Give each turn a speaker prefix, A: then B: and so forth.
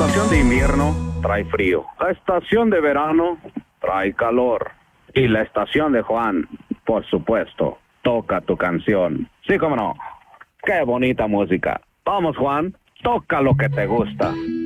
A: estación de invierno trae frío. La estación de verano trae calor. Y la estación de Juan, por supuesto, toca tu canción. Sí, cómo no. Qué bonita música. Vamos, Juan, toca lo que te gusta.